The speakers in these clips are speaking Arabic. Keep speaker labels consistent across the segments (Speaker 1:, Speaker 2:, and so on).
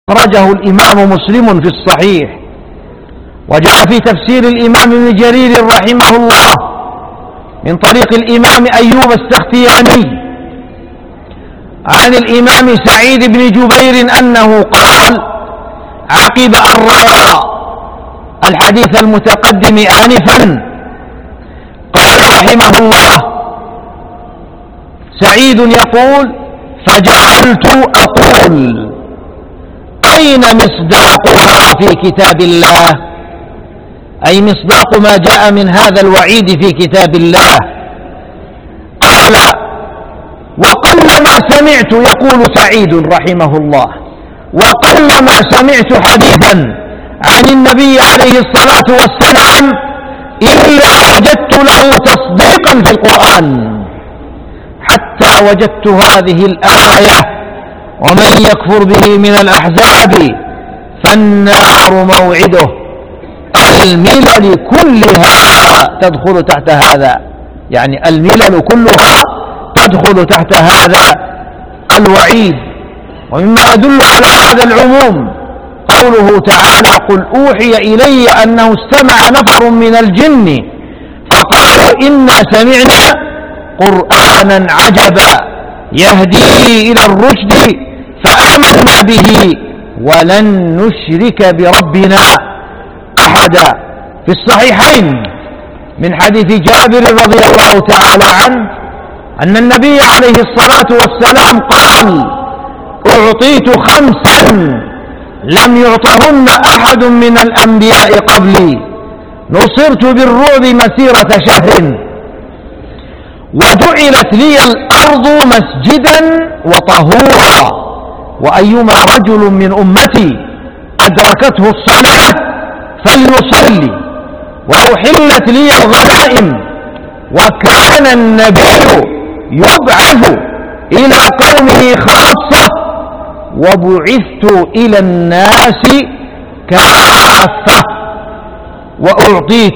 Speaker 1: أخرجه الإمام مسلم في الصحيح. وجاء في تفسير الإمام ابن جرير رحمه الله من طريق الإمام أيوب السختياني عن الإمام سعيد بن جبير أنه قال عقب أن روى الحديث المتقدم آنفا قال رحمه الله: سعيد يقول: فجعلت أقول أين مصداقها في كتاب الله؟ أي مصداق ما جاء من هذا الوعيد في كتاب الله. قال: وقلما سمعت، يقول سعيد رحمه الله، وقلما سمعت حديثا عن النبي عليه الصلاة والسلام إلا وجدت له تصديقا في القرآن، حتى وجدت هذه الآية: ومن يكفر به من الأحزاب فالنار موعده. الملل كلها تدخل تحت هذا، يعني الملل كلها تدخل تحت هذا الوعيد. ومما يدل على هذا العموم قوله تعالى: قل أوحي إلي أنه استمع نفر من الجن فقالوا إنا سمعنا قرآنا عجبا يهدي إلى الرشد فآمنا به ولن نشرك بربنا أحدا. في الصحيحين من حديث جابر رضي الله تعالى عنه أن النبي عليه الصلاة والسلام قال: أعطيت 5 لم يعطهن أحد من الأنبياء قبلي، نصرت بالرعب مسيرة شهر، وجعلت لي الأرض مسجدا وطهورا، وأيما رجل من أمتي أدركته الصلاة فليصلي، وأحلت لي الغنائم، وكان النبي يبعث إلى قومه خاصة، وبعثت إلى الناس كافة، وأعطيت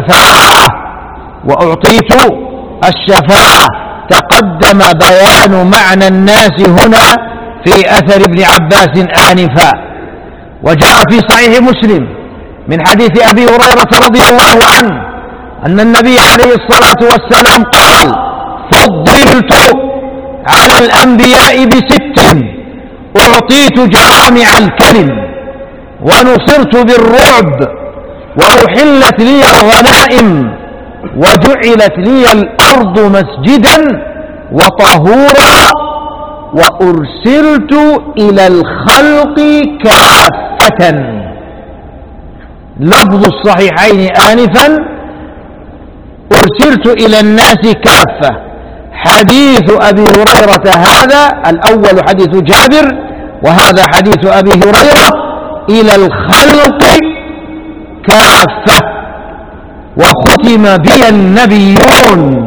Speaker 1: الشفاعة. تقدم بيان معنى الناس هنا في أثر ابن عباس آنفا. وجاء في صحيح مسلم من حديث أبي هريرة رضي الله عنه أن النبي عليه الصلاة والسلام قال: فضلت على الأنبياء ب6: أعطيت جوامع الكلم، ونصرت بالرعب، وأحلت لي الغنائم، وجعلت لي الأرض مسجدا وطهورا، وأرسلت إلى الخلق كافة. لفظ الصحيحين آنفا: أرسلت إلى الناس كافة. حديث أبي هريرة هذا الأول حديث جابر، وهذا حديث أبي هريرة: إلى الخلق كافة. وختم بي النبيون.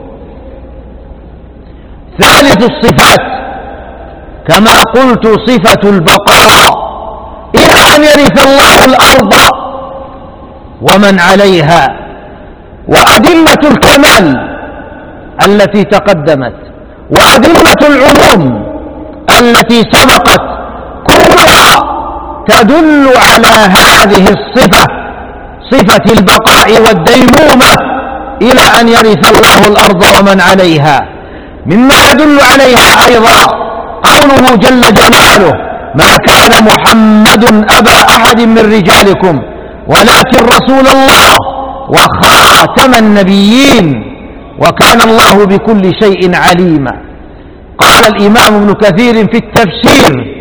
Speaker 1: ثالث الصفات كما قلت صفة البقاء إلى أن يرث الله الأرض ومن عليها. وأدلة الكمال التي تقدمت وأدلة العموم التي سبقت كلها تدل على هذه الصفة، صفة البقاء والديمومة إلى أن يرث الله الأرض ومن عليها. مما يدل عليها أيضا قوله جل جلاله: ما كان محمد أبا أحد من رجالكم ولكن رسول الله وخاتم النبيين وكان الله بكل شيء عليما. قال الإمام ابن كثير في التفسير: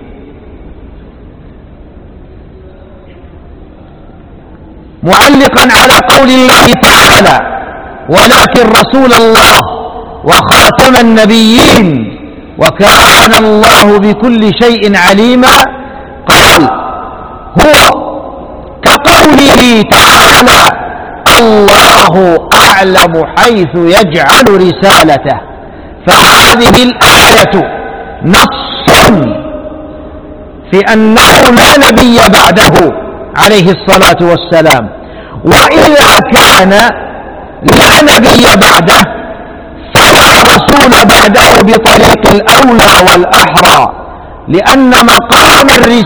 Speaker 1: معلقا على قول الله تعالى: ولكن رسول الله وخاتم النبيين وكان الله بكل شيء عليما، قال: هو كقوله تعالى: الله أعلم حيث يجعل رسالته. فهذه الآية نص في أنه لا نبي بعده عليه الصلاة والسلام. وإذا كان لا نبي بعده فلا رسول بعده بطريق الأولى والأحرى، لأن مقام الرسالة